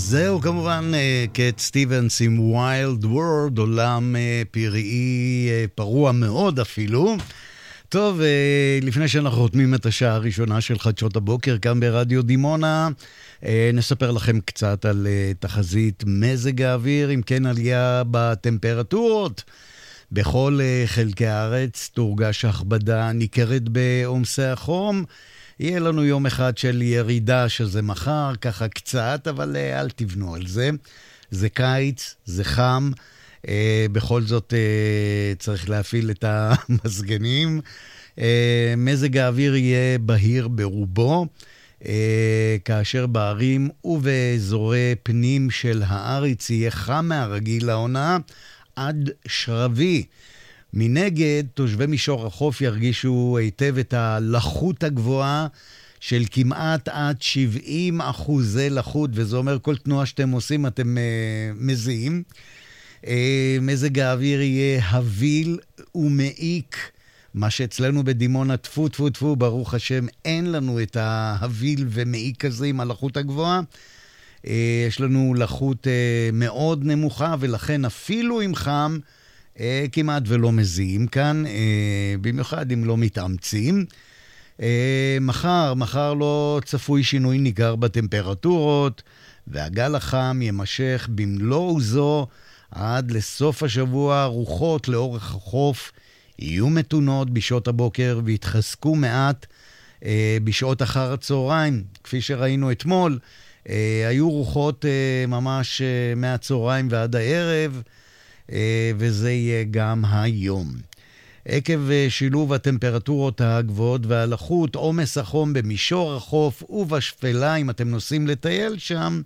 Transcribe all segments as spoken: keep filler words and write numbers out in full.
זהו כמובן קט סטיבנס עם ווילד וורד, עולם פראי פרוע מאוד אפילו. טוב, לפני שאנחנו חותמים את השעה הראשונה של חדשות הבוקר כאן ברדיו דימונה, נספר לכם קצת על תחזית מזג האוויר. אם כן, עלייה בטמפרטורות בכל חלקי הארץ, תורגש הכבדה ניכרת בעומסי החום. יהיה לנו יום אחד של ירידה שזה מחר, ככה קצת, אבל אל תבנו על זה. זה קיץ, זה חם, אה, בכל זאת אה, צריך להפעיל את המסגנים. אה, מזג האוויר יהיה בהיר ברובו, אה, כאשר בערים ובאזורי פנים של הארץ יהיה חם מהרגיל לעונה עד שרבי. מנגד, תושבי מישור החוף ירגישו היטב את הלחות הגבוהה של כמעט עד שבעים אחוזי לחות, וזה אומר כל תנועה שאתם עושים אתם uh, מזיעים. Uh, מזג האוויר יהיה הביל ומעיק, מה שאצלנו בדימונה טפו טפו טפו, ברוך השם, אין לנו את ההביל ומעיק הזה עם הלחות הגבוהה. Uh, יש לנו לחות uh, מאוד נמוכה, ולכן אפילו עם חם, Uh, כמעט ולא מזיעים כאן, uh, במיוחד אם לא מתאמצים. Uh, מחר, מחר לא צפוי שינוי ניכר בטמפרטורות, והגל החם ימשך במלוא עוזו עד לסוף השבוע. רוחות לאורך החוף יהיו מתונות בשעות הבוקר והתחזקו מעט uh, בשעות אחר הצהריים. כפי שראינו אתמול, uh, היו רוחות uh, ממש uh, מהצהריים ועד הערב, וזה יהיה גם היום. עקב שילוב הטמפרטורות הגבוהות והלחות, עומס החום במישור החוף ובשפלה, אם אתם נוסעים לטייל שם,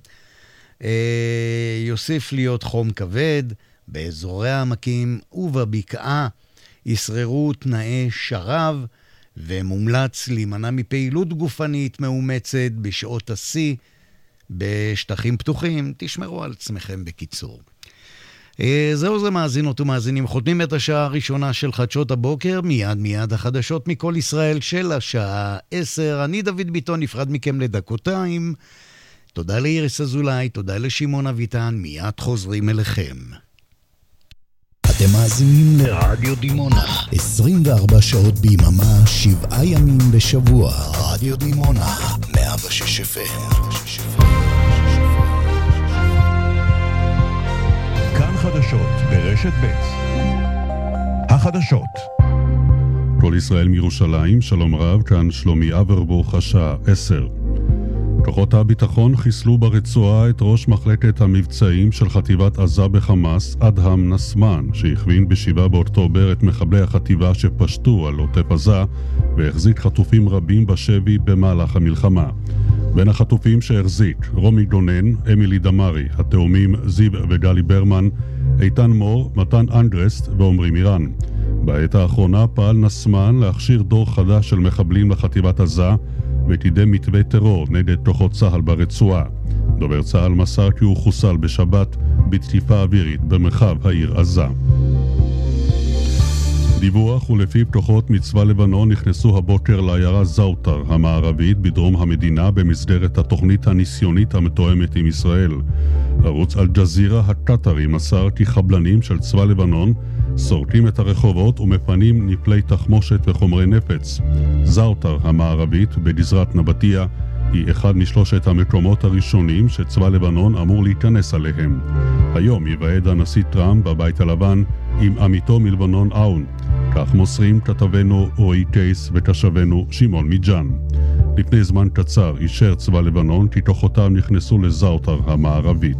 יוסיף להיות חום כבד. באזורי העמקים ובבקעה ישררו תנאי שרב, ומומלץ להימנע מפעילות גופנית מאומצת בשעות השיא בשטחים פתוחים. תשמרו על עצמכם בקיצור. זהו זה, מאזינות ומאזינים, חותמים את השעה הראשונה של חדשות הבוקר. מיד מיד החדשות מכל ישראל של השעה עשר. אני דוד ביטון, נפרד מכם לדקותיים. תודה לאיריס אזולאי, תודה לשמעון אביטן, מיד חוזרים אליכם. אתם מאזינים לרדיו דימונה, עשרים וארבע שעות ביממה, שבעה ימים בשבוע. רדיו דימונה, מאה ושש אף אם. חדשות ברשת ב'. החדשות. כל ישראל מירושלים, שלום רב, כאן שלומי אברבוך, השעה עשר. כוחות הביטחון חיסלו ברצועה את ראש מחלקת המבצעים של חטיבת עזה בחמאס, אדהם נסמן, שהכווין בשבעה באוקטובר את מחבלי החטיבה שפשטו על עוטף עזה והחזיק חטופים רבים בשבי במהלך המלחמה. בין החטופים שהחזיק, רומי גונן, אמילי דמרי, התאומים זיו וגלי ברמן, איתן מור, מתן אנגרסט ועומרי מירן. בעת האחרונה פעל נסמן להכשיר דור חדש של מחבלים לחטיבת עזה וקידם מתווה טרור נגד כוחות צה"ל ברצועה. דובר צה"ל מסר כי הוא חוסל בשבת בתקיפה אווירית במרחב העיר עזה. דיווח ולפיו כוחות מצבא לבנון נכנסו הבוקר לעיירה זאוטר המערבית בדרום המדינה במסגרת התוכנית הניסיונית המתואמת עם ישראל. ערוץ אל-ג'זירה הקטרי מסר כי חבלנים של צבא לבנון סורקים את הרחובות ומפנים נפלי תחמושת וחומרי נפץ. זאוטר המערבית בגזרת נבטיה היא אחד משלושת המקומות הראשונים שצבא לבנון אמור להיכנס עליהם. היום יוועד הנשיא טראמפ בבית הלבן עם עמיתו מלבנון און. כך מוסרים כתבנו רועי קייס וכתבנו שמעון מיג'אן. לפני זמן קצר אישר צבא לבנון כי כוחותיו נכנסו לזאוטר המערבית.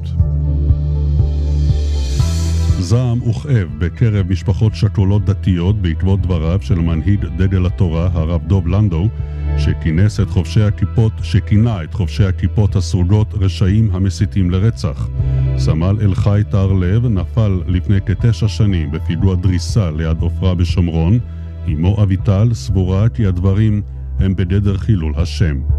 זעם וכאב בקרב משפחות שכולות דתיות בעקבות דבריו של מנהיג דגל התורה הרב דוב לנדו, שכינס את חובשי הכיפות, שכינה את חובשי הכיפות הסרוגות רשעים המסיתים לרצח. סמל אלחי תרלב נפל לפני כתשע שנים בפיגוע דריסה ליד עופרה בשומרון. אמו אביטל סבורה כי הדברים הם בגדר חילול השם.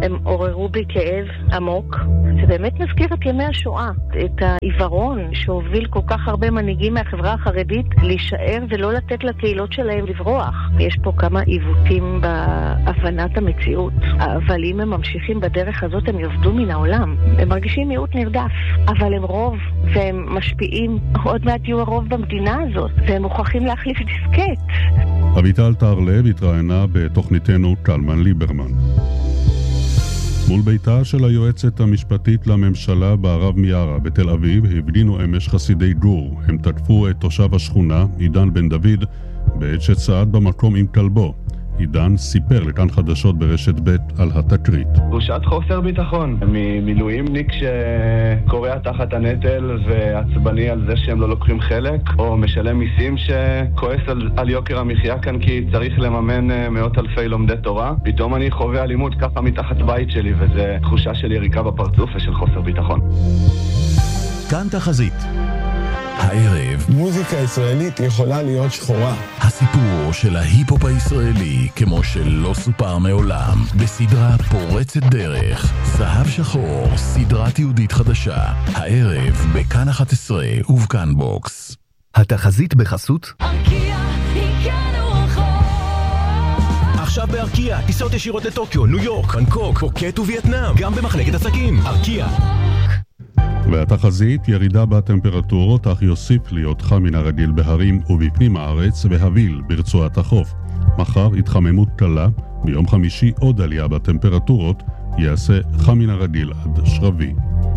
הם עוררו בי כאב עמוק. זה באמת מזכיר את ימי השואה, את העיוורון שהוביל כל כך הרבה מנהיגים מהחברה החרדית להישאר ולא לתת לקהילות שלהם לברוח. יש פה כמה עיוותים בהבנת המציאות, אבל אם הם ממשיכים בדרך הזאת הם ירדו מן העולם. הם מרגישים מיעוט נרדף, אבל הם רוב והם משפיעים. עוד מעט יהיו הרוב במדינה הזאת, והם מוכרחים להחליף דיסקט. אביטל טהרלב התראיינה בתוכניתנו קלמן ליברמן. מול ביתה של היועצת המשפטית לממשלה בערב מיארה בתל אביב הפגינו אמש חסידי גור. הם תקפו את תושב השכונה, עידן בן דוד, בעת שצעד במקום עם כלבו. עידן סיפר לכאן חדשות ברשת ב' על התקרית. תחושת חוסר ביטחון ממילואימניק שקורע תחת הנטל ועצבני על זה שהם לא לוקחים חלק, או משלם מיסים שכועס על, על יוקר המחיה כאן כי צריך לממן מאות אלפי לומדי תורה. פתאום אני חווה אלימות ככה מתחת בית שלי, וזה תחושה של יריקה בפרצוף ושל חוסר ביטחון. כאן תחזית. הערב מוזיקה ישראלית יכולה להיות שחורה. הסיפור של ההיפ-הופ הישראלי כמו שלא סופר מעולם, בסדרה פורצת דרך. זהב שחור, סדרת יהודית חדשה, הערב בכאן אחת עשרה ובכאן בוקס. התחזית בחסות ארקיע, הגענו רחוק. עכשיו בארקיע, טיסות ישירות לטוקיו, ניו יורק, בנקוק, פוקט ווייטנאם, גם במחלקת עסקים. ארקיע. והתחזית ירידה בטמפרטורות, אך יוסיף להיות חם מן הרגיל בהרים ובפנים הארץ והביל ברצועת החוף. מחר התחממות קלה, ביום חמישי עוד עלייה בטמפרטורות, יעשה חם מן הרגיל עד שרבי.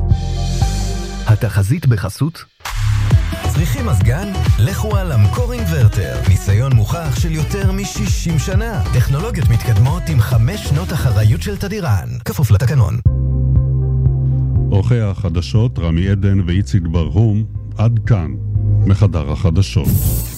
התחזית בחסות צריכים מזגן? לכו על אמקור אינברטר. ניסיון מוכח של יותר מ-שישים שנה. טכנולוגיות מתקדמות עם חמש שנות אחריות של תדירן. כפוף לתקנון. אורחי החדשות רמי עדן ואיציק ברהום, עד כאן מחדר החדשות.